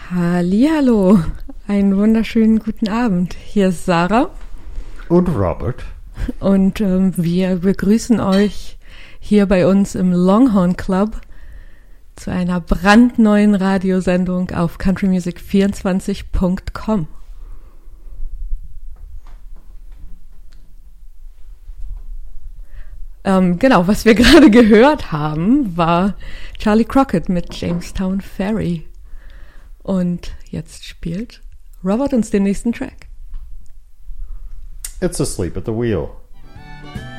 Hallihallo, einen wunderschönen guten Abend. Hier ist Sarah. Und Robert. Und wir begrüßen euch hier bei uns im Longhorn Club zu einer brandneuen Radiosendung auf countrymusic24.com. Genau, was wir gerade gehört haben, war Charlie Crockett mit Jamestown Ferry. Und jetzt spielt Robert uns den nächsten Track. It's Asleep at the Wheel.